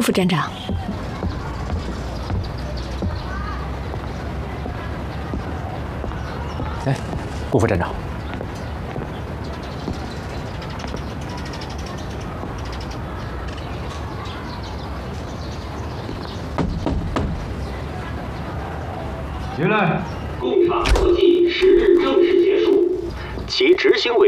副站长。 哎，顾副站长。 进来。工厂合计10日正式结束，其执行委。